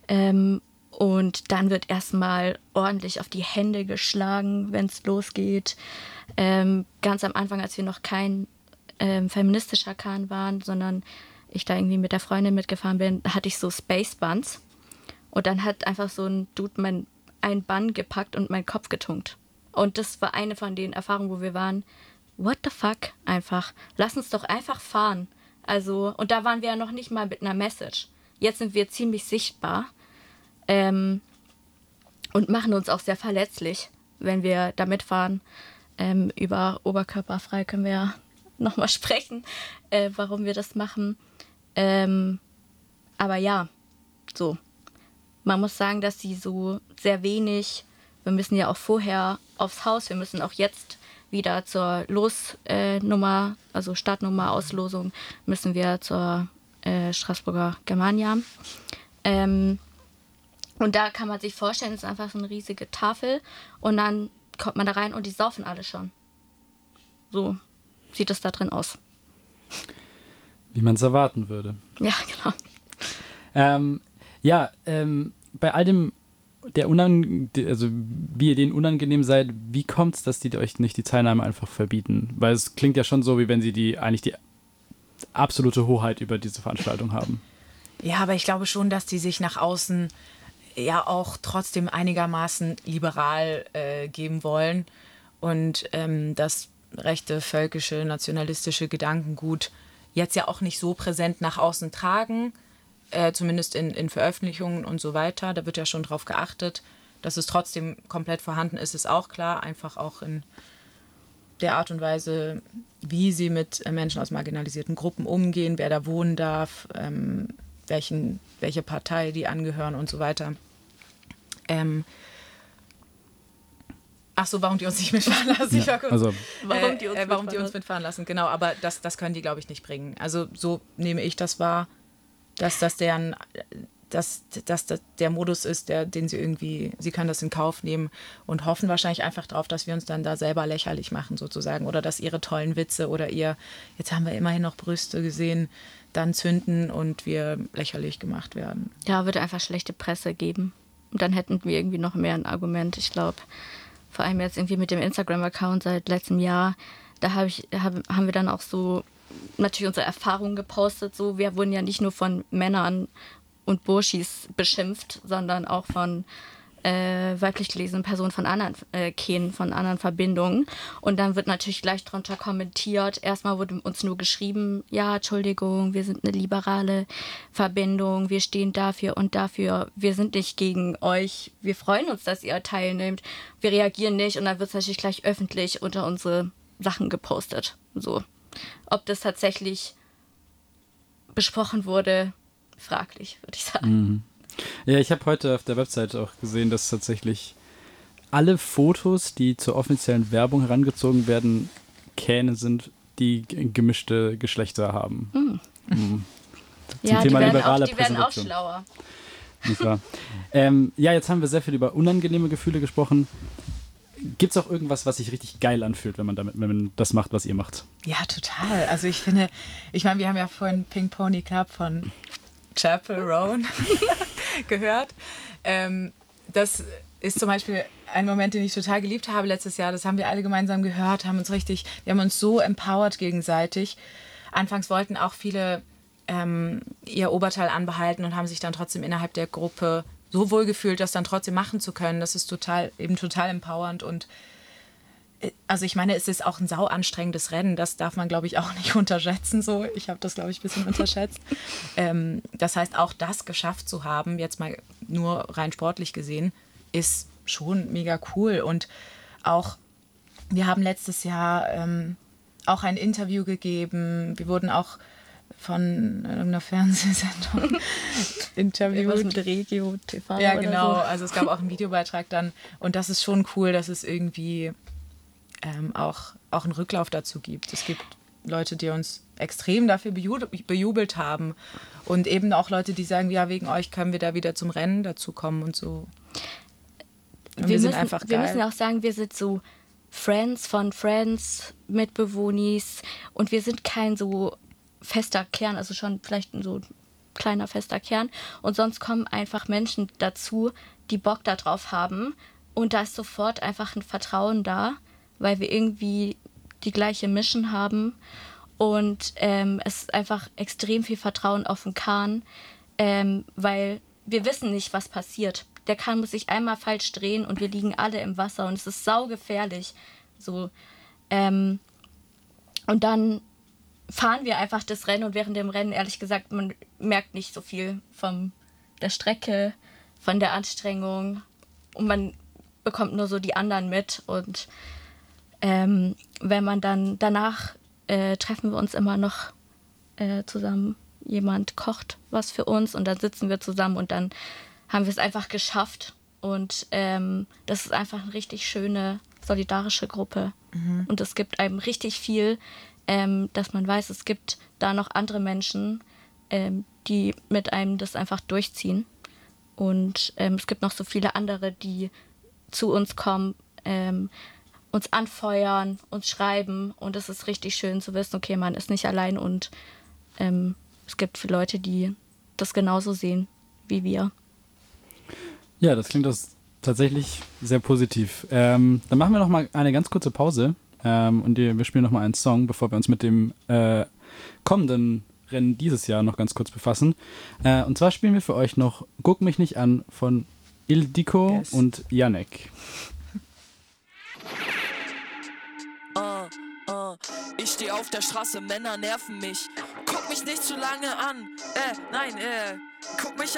Und dann wird erstmal ordentlich auf die Hände geschlagen, wenn es losgeht. Ganz am Anfang, als wir noch kein feministischer Kahn waren, sondern ich da irgendwie mit der Freundin mitgefahren bin, hatte ich so Space Buns. Und dann hat einfach so ein Dude ein Bun gepackt und meinen Kopf getunkt. Und das war eine von den Erfahrungen, wo wir waren, what the fuck, einfach. Lass uns doch einfach fahren. Also, und da waren wir ja noch nicht mal mit einer Message. Jetzt sind wir ziemlich sichtbar und machen uns auch sehr verletzlich, wenn wir da mitfahren. Über oberkörperfrei können wir ja nochmal sprechen, warum wir das machen. Aber ja, so. Man muss sagen, dass sie so sehr wenig, wir müssen ja auch vorher aufs Haus, wir müssen auch jetzt wieder zur Losnummer, also Startnummer, Auslosung, müssen wir zur Straßburger Germania. Und da kann man sich vorstellen, es ist einfach so eine riesige Tafel und dann kommt man da rein und die saufen alle schon. So sieht es da drin aus. Wie man es erwarten würde. Ja, genau. Bei all dem, also wie ihr denen unangenehm seid, wie kommt es, dass die euch nicht die Teilnahme einfach verbieten? Weil es klingt ja schon so, wie wenn sie eigentlich die absolute Hoheit über diese Veranstaltung haben. Ja, aber ich glaube schon, dass die sich nach außen ja auch trotzdem einigermaßen liberal geben wollen und das rechte, völkische, nationalistische Gedankengut jetzt ja auch nicht so präsent nach außen tragen, zumindest in Veröffentlichungen und so weiter. Da wird ja schon drauf geachtet, dass es trotzdem komplett vorhanden ist, ist auch klar, einfach auch in der Art und Weise, wie sie mit Menschen aus marginalisierten Gruppen umgehen, wer da wohnen darf, welche Partei die angehören und so weiter. Warum die uns nicht mitfahren lassen? Ja, warum die uns mitfahren lassen, genau. Aber das können die, glaube ich, nicht bringen. Also so nehme ich das wahr, dass das der Modus ist, den sie können das in Kauf nehmen und hoffen wahrscheinlich einfach darauf, dass wir uns dann da selber lächerlich machen sozusagen oder dass ihre tollen Witze oder jetzt haben wir immerhin noch Brüste gesehen, dann zünden und wir lächerlich gemacht werden. Ja, würde einfach schlechte Presse geben. Und dann hätten wir irgendwie noch mehr ein Argument. Ich glaube, vor allem jetzt irgendwie mit dem Instagram-Account seit letztem Jahr, da haben wir dann auch so natürlich unsere Erfahrungen gepostet. So, wir wurden ja nicht nur von Männern und Burschis beschimpft, sondern auch von weiblich gelesenen Personen von anderen Kehnen, von anderen Verbindungen. Und dann wird natürlich gleich drunter kommentiert. Erstmal wurde uns nur geschrieben, ja, Entschuldigung, wir sind eine liberale Verbindung, wir stehen dafür und dafür, wir sind nicht gegen euch, wir freuen uns, dass ihr teilnehmt, wir reagieren nicht. Und dann wird es natürlich gleich öffentlich unter unsere Sachen gepostet. So. Ob das tatsächlich besprochen wurde, fraglich, würde ich sagen. Mhm. Ja, ich habe heute auf der Website auch gesehen, dass tatsächlich alle Fotos, die zur offiziellen Werbung herangezogen werden, Kähne sind, die gemischte Geschlechter haben. Mhm. Mhm. Ja, die werden auch schlauer. Nicht wahr? Jetzt haben wir sehr viel über unangenehme Gefühle gesprochen. Gibt es auch irgendwas, was sich richtig geil anfühlt, wenn man das macht, was ihr macht? Ja, total. Also ich meine, wir haben ja vorhin Pink Pony Club von Chapel Roan gehört. Das ist zum Beispiel ein Moment, den ich total geliebt habe letztes Jahr. Das haben wir alle gemeinsam gehört, wir haben uns so empowered gegenseitig. Anfangs wollten auch viele ihr Oberteil anbehalten und haben sich dann trotzdem innerhalb der Gruppe so wohl gefühlt, das dann trotzdem machen zu können. Das ist total empowernd und also ich meine, es ist auch ein sau anstrengendes Rennen, das darf man, glaube ich, auch nicht unterschätzen. So. Ich habe das, glaube ich, ein bisschen unterschätzt. Das heißt, auch das geschafft zu haben, jetzt mal nur rein sportlich gesehen, ist schon mega cool. Und auch, wir haben letztes Jahr auch ein Interview gegeben. Wir wurden auch von irgendeiner Fernsehsendung interviewt. Was mit Regio TV. Ja, genau. Oder so. Also es gab auch einen Videobeitrag dann. Und das ist schon cool, dass es irgendwie auch einen Rücklauf dazu gibt. Es gibt Leute, die uns extrem dafür bejubelt haben und eben auch Leute, die sagen, ja, wegen euch können wir da wieder zum Rennen dazukommen und so. Und wir sind einfach geil. Wir müssen auch sagen, wir sind so Friends von Friends, Mitbewohnis und wir sind kein so fester Kern, also schon vielleicht so kleiner fester Kern. Und sonst kommen einfach Menschen dazu, die Bock darauf haben. Und da ist sofort einfach ein Vertrauen da, weil wir irgendwie die gleiche Mission haben. Und es ist einfach extrem viel Vertrauen auf den Kahn, weil wir wissen nicht, was passiert. Der Kahn muss sich einmal falsch drehen und wir liegen alle im Wasser und es ist saugefährlich. So, und dann fahren wir einfach das Rennen und während dem Rennen, ehrlich gesagt, man merkt nicht so viel von der Strecke, von der Anstrengung und man bekommt nur so die anderen mit. Und wenn man dann danach treffen wir uns immer noch zusammen. Jemand kocht was für uns und dann sitzen wir zusammen und dann haben wir es einfach geschafft. Und das ist einfach eine richtig schöne, solidarische Gruppe. Mhm. Und es gibt einem richtig viel, dass man weiß, es gibt da noch andere Menschen, die mit einem das einfach durchziehen. Und es gibt noch so viele andere, die zu uns kommen, uns anfeuern, uns schreiben. Und es ist richtig schön zu wissen, okay, man ist nicht allein und es gibt viele Leute, die das genauso sehen wie wir. Ja, das klingt das tatsächlich sehr positiv. Dann machen wir noch mal eine ganz kurze Pause und wir spielen noch mal einen Song, bevor wir uns mit dem kommenden Rennen dieses Jahr noch ganz kurz befassen. Und zwar spielen wir für euch noch Guck mich nicht an von Ildiko und Yannick. Ich stehe auf der Straße, Männer nerven mich. Guck mich nicht zu lange an. Guck mich